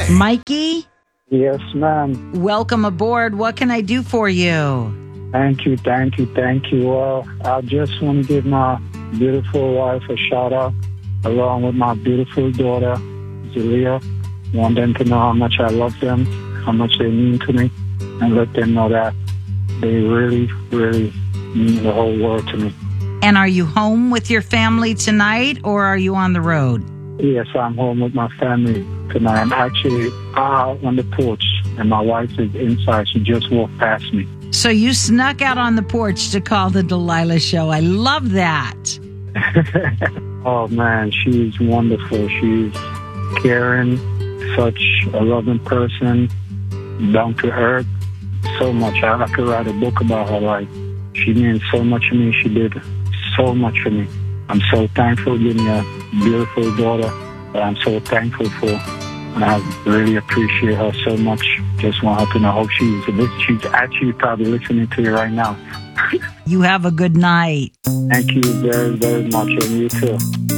Mikey, Yes, ma'am. welcome aboard. What can I do for you? Thank you. Well, I just want to give my beautiful wife a shout out, along with my beautiful daughter, Zelia. Want them to know how much I love them, how much they mean to me, and let them know that they really, really mean the whole world to me. And are you home with your family tonight or are you on the road? Yes, I'm home with my family tonight. I'm actually out on the porch, and my wife is inside. She just walked past me. So you snuck out on the porch to call the Delilah Show. I love that. Oh, man, she's wonderful. She's caring, such a loving person, down to earth. So much. I could write a book about her life. She means so much to me. She did so much for me. I'm so thankful for getting a beautiful daughter that I'm so thankful for. And I really appreciate her so much. Just want her to know. Hope she's actually probably listening to you right now. You have a good night. Thank you very, very much. And you too.